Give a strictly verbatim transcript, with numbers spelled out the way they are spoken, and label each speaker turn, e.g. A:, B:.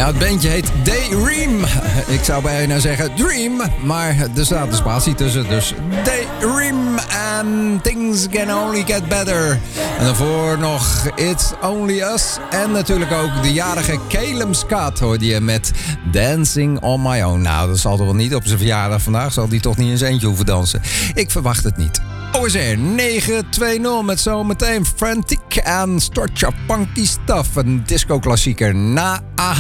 A: Ja, het bandje heet Daydream. Ik zou bijna zeggen Dream, maar er staat een spatie tussen. Dus Daydream and Things Can Only Get Better. En daarvoor nog It's Only Us. En natuurlijk ook de jarige Calum Scott hoorde je met Dancing On My Own. Nou, dat zal toch wel niet op zijn verjaardag vandaag. Zal die toch niet in zijn eentje hoeven dansen? Ik verwacht het niet. O S R negen twee nul met zometeen Frantic en Start Your Punky Stuff. Een disco-klassieker na A H.